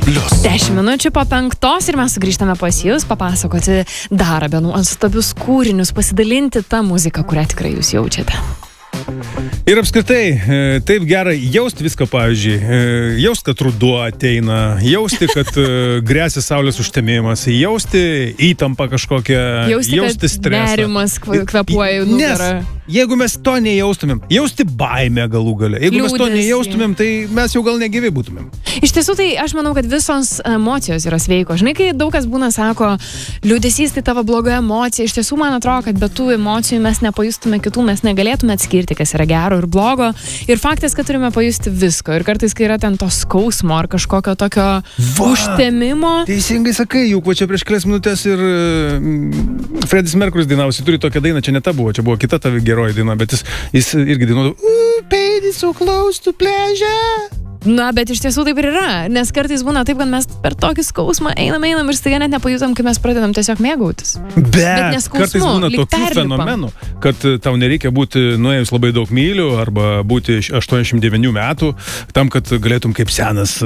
10 minučių po 5 ir mes sugrįžtame pas jūs papasakoti dar apie nuostabius kūrinius, pasidalinti tą muziką, kurią tikrai jūs jaučiate. Ir apskritai, taip gerai jausti viską, pavyzdžiui, jausti, kad ruduo ateina, jausti, kad grėsia saulės užtemimas, jausti įtampą kažkokią, jausti stresą. Nerimas kvepuoja nugarą. Jeigu mes to nejaustumėm, jausti baimę galų gale. Jeigu mes to nejaustumėm, tai mes jau gal negyvi būtumėm. Iš tiesų, tai aš manau, kad visos emocijos yra sveikos. Žinai, kai daug kas būna sako, liūdesys tai tavo bloga emocija. Iš tiesų, man atrodo, kad be tų emocijų mes nepajustume kitų, mes negalėtume atskirti, kas yra gero ir blogo. Ir faktas, kad turime pajusti visko. Ir kartais, kai yra ten to skausmo ar kažkokio tokio užtemimo. Teisingai sakai, juk va čia prieš kelias minutės ir Freddie Mercury dainavosi, turi tokią dainą, čia ne ta buvo, čia buvo kita ta geroji daina, bet jis irgi dainuodavo Baby, so close to pleasure. Na, bet iš tiesų taip ir yra, nes kartais būna taip, kad mes per tokį skausmą einam ir staiga net nepajutam, kai mes pradedam tiesiog mėgautis. Bet kartais būna tokių fenomenų, kad tau nereikia būti nuėjus labai daug mylių arba būti 89 metų, tam, kad galėtum kaip senas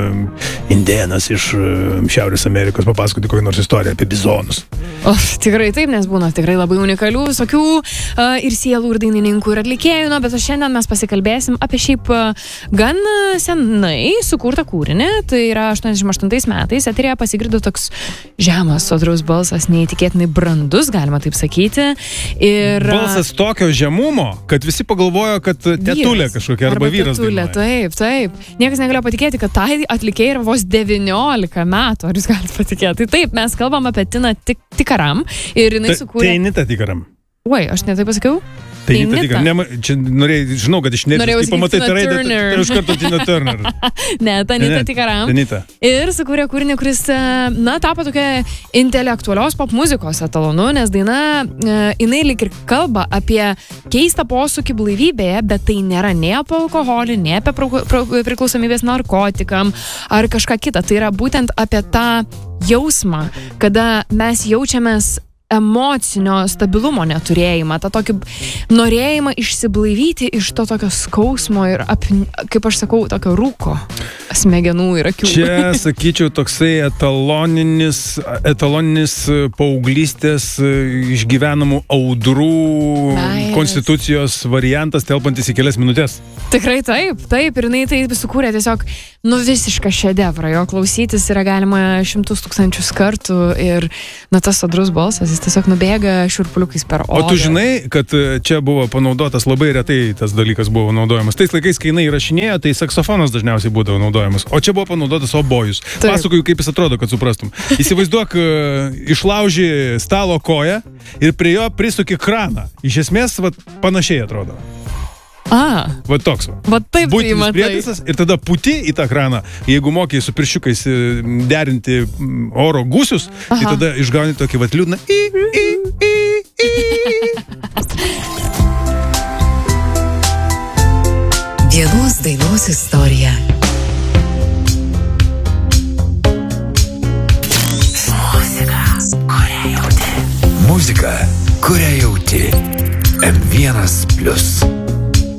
indėnas iš Šiaurės Amerikos papasakoti kokią nors istoriją apie bizonus. Tikrai taip, nes būna tikrai labai unikalių visokių ir sielų, ir dainininkų, ir atlikėjų, bet šiandien mes pasikalbėsim apie šiaip gan senai sukurtą kūrinį, tai yra 88 metais, eterėje pasigirdo toks žemas Sodraus balsas, neįtikėtinai brandus, galima taip sakyti. Ir balsas tokio žemumo, kad visi pagalvojo, kad tetulė kažkokia arba vyras dainuoja. Taip. Niekas negalėjo patikėti, kad tai atlikėjai yra vos 19 metų, ar jūs galite patikėti. Tai taip, mes kalbam apie Tiną Tikaram ir jinai sukūrė... Tai Nita Tikaram. Oi, aš ne taip pasakiau? Tai Nita Tikaram. Čia norėjau, žinau, kad iš nervės, kai pamatai tai iš karto Tina Turner. Ne, ta Nita Tikaram. Ir sukūrė kūrinį, kuris, tapo tokia intelektualios popmuzikos etalonu, nes daina, jinai lyg ir kalba apie keistą posūkį blaivybėje, bet tai nėra nei apie alkoholį, nei apie priklausomybės narkotikam ar kažką kitą. Tai yra būtent apie tą jausmą, kada mes jaučiamės emocinio stabilumo neturėjimą, tą tokį norėjimą išsiblaivyti iš to tokio skausmo ir, kaip aš sakau, tokio rūko smegenų ir akių. Čia, sakyčiau, toksai etaloninis paauglystės išgyvenamų audrų konstitucijos variantas, telpantis į kelias minutės. Tikrai taip, ir jinai tai sukūrė tiesiog visišką šedevrą, jo klausytis yra galima 100 000 kartų ir tas sodrus balsas, jis tiesiog nubėga šiurpuliukais per odą. O tu žinai, kad čia buvo panaudotas labai retai tas dalykas buvo naudojamas. Tais laikais, kai jinai įrašinėjo, tai saksofonas dažniausiai būdavo naudojamas, o čia buvo panaudotas obojus. Pasakoju, kaip jis atrodo, kad suprastum. Įsivaizduok, išlauži stalo koją ir prie jo prisuki kraną. Iš esmės, panašiai atrodo. Va toks. Taip būtinis prietaisas ir tada puti į tą kraną. Jeigu mokiai su pirščiukais derinti oro gūsius, tai tada išgauni tokį liūdną Vienos dainos istorija. Muzika, kurią jauti. M1+.